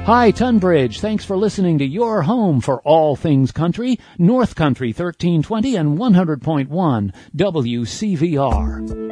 Hi, Tunbridge. Thanks for listening to your home for all things country, North Country 1320 and 100.1 WCVR.